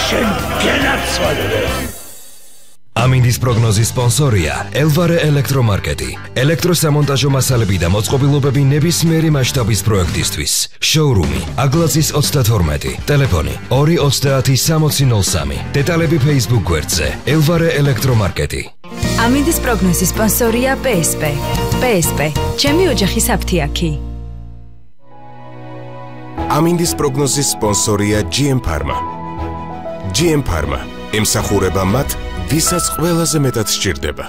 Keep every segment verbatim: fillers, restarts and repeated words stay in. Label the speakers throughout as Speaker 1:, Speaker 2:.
Speaker 1: შენ გენაცვალე.
Speaker 2: ამინდის პროგნოზის სპონსორია ელვარე ელექტრომარკეტი. ელექტროსამონტაჟო მასალები და მოწყობილობები ნებისმიერი მასშტაბის პროექტისთვის. შოურუმი აგლაცის ოცდათორმეტი. ტელეფონი ორი ოცდაათი სამოცი ნოლ სამი. დეტალები Facebook გვერდზე ელვარე ელექტრომარკეტი.
Speaker 3: ამინდის პროგნოზის სპონსორია პე ეს პე. პე ეს პე ჩემი ოჯახის აფთიაქი.
Speaker 4: ამინდის პროგნოზის სპონსორია ჯი ემ Pharma. ჯი ემ Pharma ემსახურება მათ, ვისაც ყველაზე მეტად სჭირდება.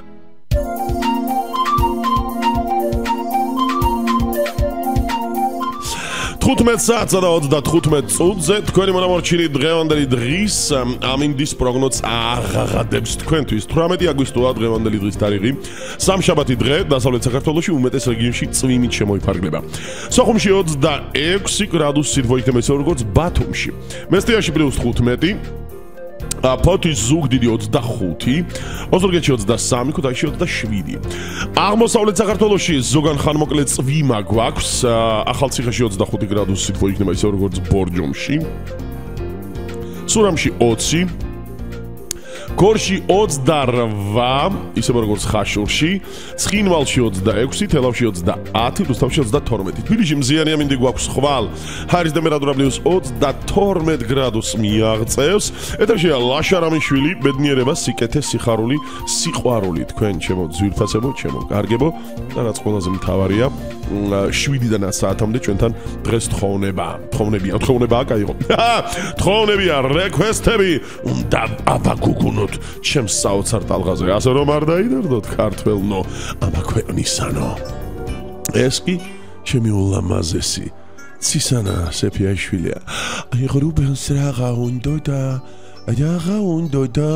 Speaker 5: თხუთმეტ საათსა და ოცდათხუთმეტ წუთზე თქვენი მონამორჩილი დღევანდელი დღის ამინდის პროგნოზს აღაღადებს თქვენთვის. თვრამეტი აგვისტოა დღევანდელი დღის თარიღი. სამშაბათი დღე დასავლეთ საქართველოში უმეტეს რეგიონში წვიმით შემოიფარგლება. სოხუმში ოცდაექვსი გრადუსი სითბო იქნება ისე როგორც ბათუმში. მესტიაში პლუს თხუთმეტი. ფოთის ზუგდიდი ოცდახუთი, ოზურგეთში ოცდასამი, ქუთაისში ოცდაშვიდი. აღმოსავლეთ საქართველოში ზოგან ხანმოკლე წვიმა გვაქვს, ახალციხეში ოცდახუთი გრადუსი სითბო იქნება ისე როგორც ბორჯომში. სურამში ოცი, გორში ოცდარვა, ისე როგორც ხაშურში, ცხინვალში ოცდაექვსი, თელავში ოცდაათი, რუსთავში ოცდათორმეტი. თბილისში მზიანი ამინდი გვაქვს ხვალ. ჰაერის ტემპერატურა პლუს ოცდათორმეტ გრადუსს მიაღწევს. ეთერშია ლაშარამიშვილი, ბედნიერება, სიკეთე, სიხარული, სიყვარული. თქვენ ჩემო ძვირფასებო, ჩემო კარგებო, და რაც ყველაზე მთავარია, შვიდიდან ათ საათამდე ჩვენთან დღეს თხოვნებაა. თხოვნებია, თხოვნებაა, კაიღო. თხოვნებია, რეკვესტები, უნდა აბაგუგუნოთ ჩემს საოცარ ტალღაზე. ასე რომ არ დაიდარდოთ ქართველნო, ამა ქვეყნისანო. ეს კი ჩემი ულამაზესი ცისანა სეფიაშვილია. აი რუბენს რაღა უნდა და რაღა უნდა და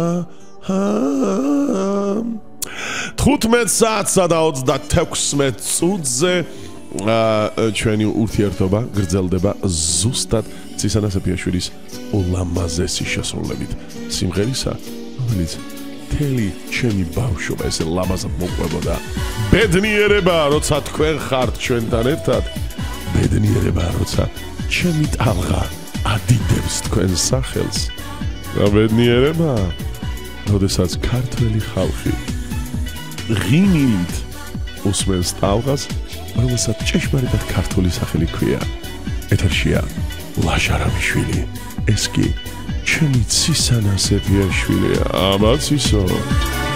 Speaker 5: თხუთმეტ საათსა და ოცდათექვსმეტ წუთზე ჩვენი ურთიერთობა გრძელდება ზუსტად ცისანა სეფიაშვილის ულამაზესი შესრულებით სიმღერისა, რომელიც მთელი ჩემი ბავშვობა ესე ლამაზად მოყვებოდა. ბედნიერება, როცა თქვენ ხართ ჩვენთან ერთად, ბედნიერება, როცა ჩემი ტალღა ადიდებს თქვენ სახელს. და ბედნიერება, როდესაც ქართველი ხალხი ღიმილით უსმენს ტალღას, რომელსაც ჭეშმარიტად ქართული სახელი ქვია. ეთერშია ლაშარამიშვილი. ეს კი ჩემი ცისანა სეფიაშვილია. აბა ცისო.